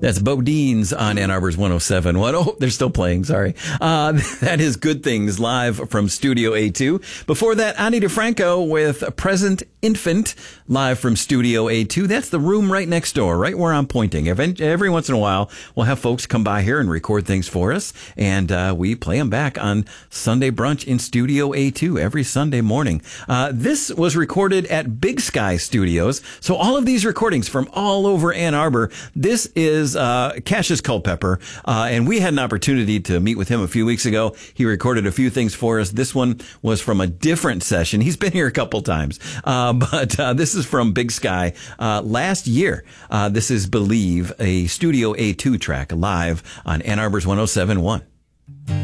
That's Bodine's on Ann Arbor's 107.1. Oh, they're still playing. Sorry. That is Good Things live from Studio A2. Before that, Ani DeFranco with Present Infant live from Studio A2. That's the room right next door, right where I'm pointing. Every once in a while, we'll have folks come by here and record things for us, and we play them back on Sunday Brunch in Studio A2 every Sunday morning. This was recorded at Big Sky Studios. So all of these recordings from all over Ann Arbor, this is Cassius Culpepper, and we had an opportunity to meet with him a few weeks ago. He recorded a few things for us. This one was from a different session. He's been here a couple times, but this is from Big Sky last year. This is Believe, a Studio A2 track live on Ann Arbor's 107.1.